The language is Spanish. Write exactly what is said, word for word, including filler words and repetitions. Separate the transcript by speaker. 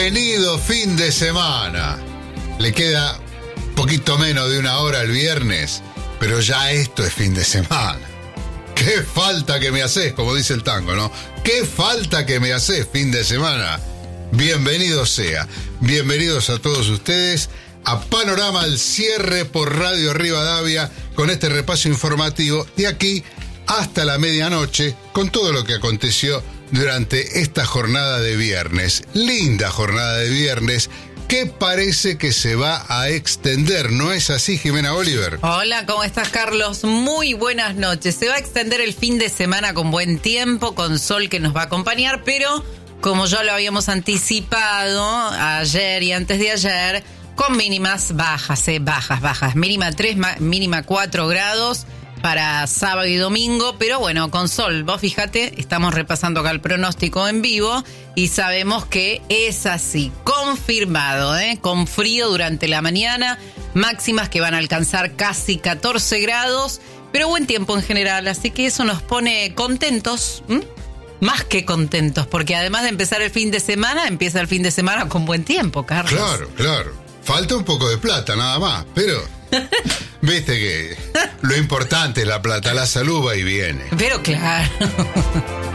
Speaker 1: Bienvenido fin de semana. Le queda poquito menos de una hora el viernes, pero ya esto es fin de semana. ¡Qué falta que me haces! Como dice el tango, ¿no? ¡Qué falta que me haces fin de semana! Bienvenido sea. Bienvenidos a todos ustedes a Panorama al cierre por Radio Rivadavia con este repaso informativo de aquí hasta la medianoche con todo lo que aconteció durante esta jornada de viernes. Linda jornada de viernes que parece que se va a extender, ¿no es así, Jimena Oliver?
Speaker 2: Hola, ¿cómo estás, Carlos? Muy buenas noches. Se va a extender el fin de semana con buen tiempo, con sol que nos va a acompañar, pero como ya lo habíamos anticipado ayer y antes de ayer, con mínimas bajas, eh, bajas, bajas. Mínima tres, mínima cuatro grados para sábado y domingo, pero bueno, con sol. Vos fíjate, estamos repasando acá el pronóstico en vivo y sabemos que es así, confirmado, ¿eh? Con frío durante la mañana, máximas que van a alcanzar casi catorce grados, pero buen tiempo en general, así que eso nos pone contentos, ¿m? Más que contentos, porque además de empezar el fin de semana, empieza el fin de semana con buen tiempo, Carlos.
Speaker 1: Claro, claro. Falta un poco de plata, nada más, pero viste que lo importante es la plata, la salud va y viene.
Speaker 2: Pero claro.